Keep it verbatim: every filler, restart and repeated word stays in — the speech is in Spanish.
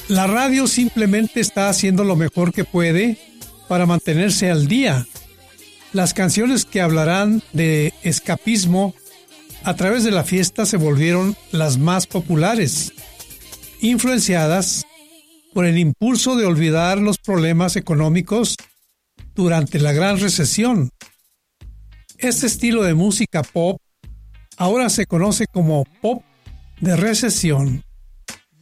La radio simplemente está haciendo lo mejor que puede para mantenerse al día. Las canciones que hablarán de escapismo a través de la fiesta se volvieron las más populares, influenciadas por el impulso de olvidar los problemas económicos durante la Gran Recesión. Este estilo de música pop ahora se conoce como pop de recesión.